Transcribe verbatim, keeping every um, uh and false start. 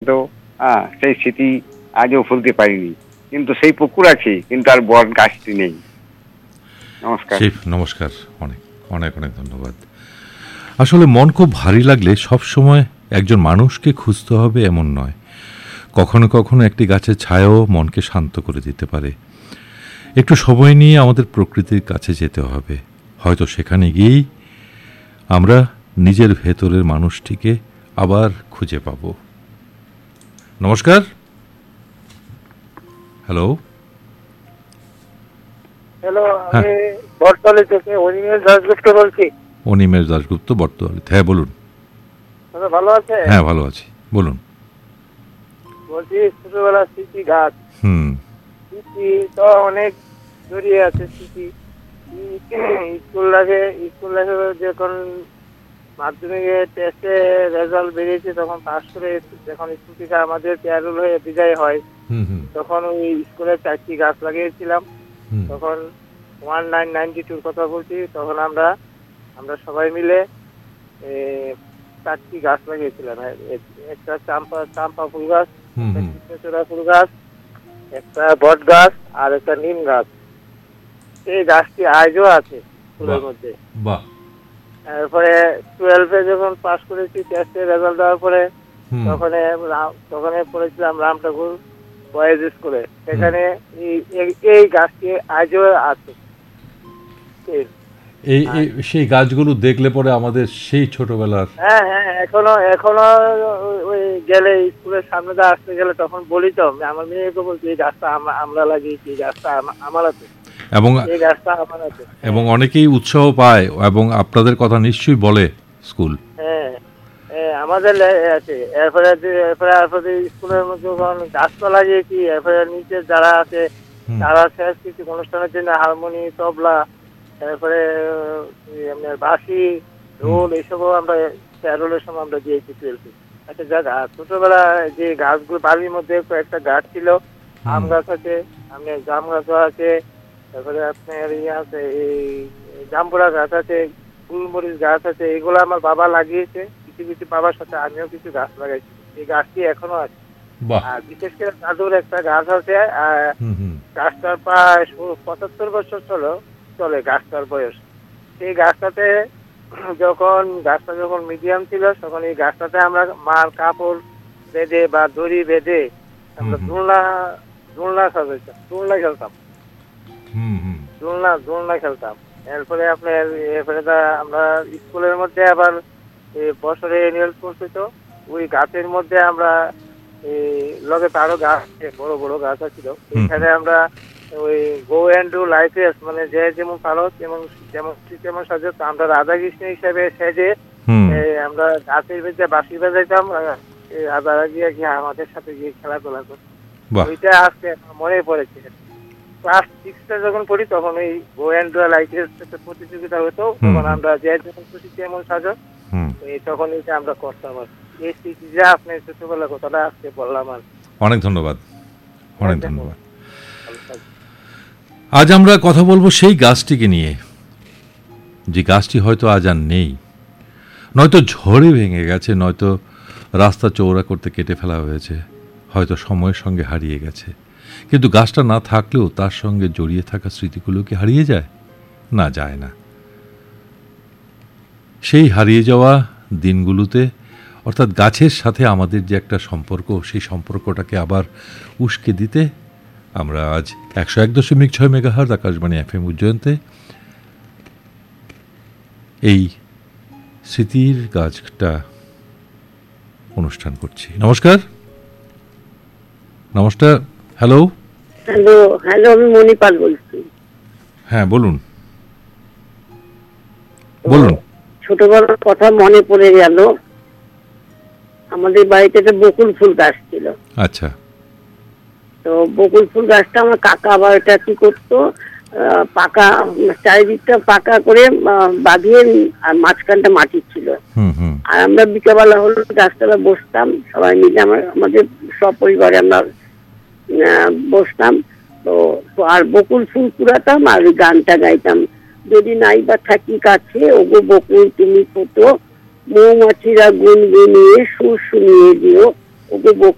তো হ্যাঁ সেই স্মৃতি আজও ভুলতে পারিনি। কিন্তু সেই পুকুর আছে, কিন্তু আর বট গাছটি নেই। নমস্কার। নমস্কার, অনেক অনেক অনেক ধন্যবাদ। আসলে মন খুব ভারী লাগলে সব সময় একজন মানুষকে খুঁজতে হবে এমন নয়, কখনো কখনো একটি গাছের ছায়াও মনকে শান্ত করে দিতে পারে। একটু সময় নিয়ে আমাদের প্রকৃতির কাছে যেতে হবে, হয়তো সেখানে গিয়েই আমরা নিজের ভেতরের মানুষটিকে আবার খুঁজে পাব। নমস্কার। হ্যালো হ্যালো, আমি বটতলী থেকে অনিমেষ দাশগুপ্ত বলছি। অনিমেষ দাশগুপ্ত, বটতলী। হ্যাঁ বলুন। ভালো আছে? হ্যাঁ ভালো আছি, বলুন। বলছি ছোটবেলার স্মৃতি গাছ, হুম স্মৃতি তো অনেক জড়িয়ে আছে। স্মৃতি স্কুল লাইফে স্কুল লাইফে যখন মাধ্যমিকে টেস্টে রেজাল্ট বেরিয়েছে, তখন পাস করে যখন স্কুল থেকে আমাদের প্যারোল হয়ে বিদায় হয়, তখন ওই স্কুলে চারটি গাছ লাগিয়েছিলাম। তখন ওয়ান নাইন নাইনটি টুর কথা বলছি। তখন আমরা আমরা সবাই মিলে চারটি গাছ লাগিয়েছিলাম। একটা চাম্পা চাম্পা ফুল গাছ, একটা কৃষ্ণচূড়া ফুল গাছ, একটা বট গাছ আর একটা নিম গাছ। এই গাছটি আজও আছে স্কুলের মধ্যে। তারপরে টুয়েলভে যখন পাস করেছি, টেস্টে রেজাল্ট দেওয়ার পরে তখন তখন পড়েছিলাম রাম ঠাকুর বয়েজ স্কুলে। সেখানে এই গাছটি আজও আছে। এই সেই গাছগুলো দেখলে পরে আমাদের সেই ছোটবেলার, হ্যাঁ হ্যাঁ এখনো এখনো ওই গেলে স্কুলের সামনে দিয়ে আসতে গেলে তখন বলি তো, আমার মেয়েকে বলছি এই গাছটা আমরা লাগিয়েছি, এই গাছটা আমার আছে, এবং এই গাছটা আমার আছে। এবং অনেকেই উৎসাহ পায় এবং আপনাদের কথা নিশ্চয়ই বলে স্কুল। হ্যাঁ আমাদের আছে। এরপরে এরপরে এরপরে স্কুলের মধ্যে যখন গাছটা লাগিয়েছি, এরপরে নিচে যারা আছে তারা সাংস্কৃতিক অনুষ্ঠানের জন্য হারমোনি, তবলা, তারপরে আপনার বাঁশি, ঢোল এইসবও আমরা প্যারোলের সময় আমরা দিয়েছি টুয়েলভে। আচ্ছা জায়গা ছোটবেলা যে গাছগুলো বাড়ির মধ্যে কয়েকটা গাছ ছিল, আম গাছ আছে, আপনার জাম গাছও আছে, তারপরে আপনার ইয়ে আছে এই জাম্বুরা গাছ আছে, গুলমরিচ গাছ আছে। এগুলো আমার বাবা লাগিয়েছে। কিছু কিছু বাবার সাথে আমিও কিছু গাছ লাগাইছি। এই গাছটি এখনো আছে। আর বিশেষ করে দাদুর একটা গাছ আছে, গাছটার প্রায় পঁচাত্তর বছর চলো চলে গাছটার বয়স। সেই গাছটাতে যখন গাছটা যখন মিডিয়াম ছিল, তখন এই গাছটাতে আমরা মার কাপড় বেঁধে বা দড়ি বেঁধে আমরা দোলনা দোলনা সাজাইতাম, দোলনা খেলতাম, দোলনা দোলনা খেলতাম। এরপরে আপনার এরপরে আমরা স্কুলের মধ্যে আবার বছরে অ্যানুয়াল স্পোর্টস হতো। ওই গাছের মধ্যে আমরা লগে তারও গাছ, বড় বড় গাছ ছিল, এখানে আমরা ওই go and do life race, মানে যে যেমন পারো যেমন যেমন তেমন সাজে, আমরা রাধা কৃষ্ণ হিসেবে সেজে আমরা গাছের মধ্যে বাঁশি বাজাইতাম, রাধা গিয়ে গিয়ে আমাদের সাথে গিয়ে খেলাধুলা করতাম। ওইটা আজকে মনে পড়েছে। ক্লাস সিক্সটা যখন পড়ি তখন ওই go and do life race একটা প্রতিযোগিতা হতো, তখন আমরা যে যেমন খুশি তেমন সাজো, তখন এটা আমরা করতাম। আর এই স্মৃতিটা আপনি ছোটবেলার কথাটা আজকে বললাম। আর অনেক ধন্যবাদ, অনেক ধন্যবাদ। আজ আমরা কথা বলবো সেই গাছটিকে নিয়ে, যে গাছটি হয়তো আজ আর নেই, নয়তো ঝড়ে ভেঙে গেছে, নয়তো রাস্তা চওড়া করতে কেটে ফেলা হয়েছে, হয়তো সময়ের সঙ্গে হারিয়ে গেছে। কিন্তু গাছটা না থাকলেও তার সঙ্গে জড়িয়ে থাকা স্মৃতিগুলো কি হারিয়ে যায়? না, যায় না। সেই হারিয়ে যাওয়া দিনগুলোতে, অর্থাৎ গাছের সাথে আমাদের যে একটা সম্পর্ক, সেই সম্পর্কটাকে আবার উস্কে দিতে আমরা আজ একশো এক দশমিক ছয় মেগাহার্জ আকাশবাণী এফ এম উজ্জয়ন্তে এই স্মৃতির গাছটা অনুষ্ঠান করছি। নমস্কার। নমস্কার। হ্যালো হ্যালো হ্যালো আমি মণিপাল বলছি। হ্যাঁ বলুন বলুন। ছোটবেলার কথা মনে পড়ে গেল। আমাদের বাড়িতে একটা বকুল ফুল গাছ ছিল। আচ্ছা। তো বকুল ফুল গাছটা আমার কাকা আবার এটা কি করতো, পাকা চারিদিকটা পাকা করে বাঁধিয়ে, আর মাঝখানটা মাটির ছিল। আর আমরা বিকালবেলা হলো গাছতলা বসতাম সবাই মিলে, আমার আমাদের সপরিবারে আমরা বসতাম। তো আর বকুল ফুল কুড়াতাম আর গানটা গাইতাম, যদি নাই বা থাকি কাছে ওগো বকুল তুমি কত, মৌমাছিরা গুনগুনিয়ে সুর শুনিয়ে দিও, ওগো